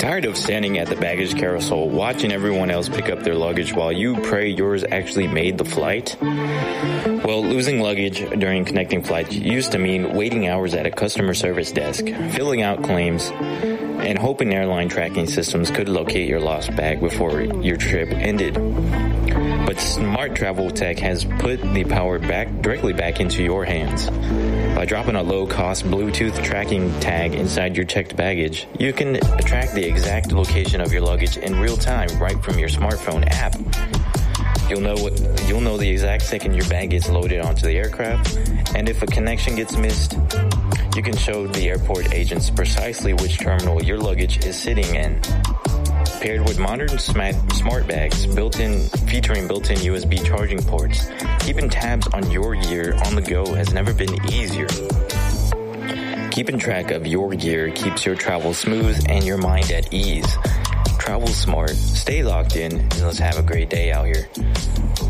Tired of standing at the baggage carousel watching everyone else pick up their luggage while you pray yours actually made the flight? Well, losing luggage during connecting flights used to mean waiting hours at a customer service desk, filling out claims, and hoping airline tracking systems could locate your lost bag before your trip ended. But smart travel tech has put the power directly back into your hands. By dropping a low-cost Bluetooth tracking tag inside your checked baggage, you can track the exact location of your luggage in real time right from your smartphone app. You'll know the exact second your bag gets loaded onto the aircraft, and if a connection gets missed, you can show the airport agents precisely which terminal your luggage is sitting in. Paired with modern smart bags featuring built-in USB charging ports, keeping tabs on your gear on the go has never been easier. Keeping track of your gear keeps your travel smooth and your mind at ease. Travel smart, stay locked in, and let's have a great day out here.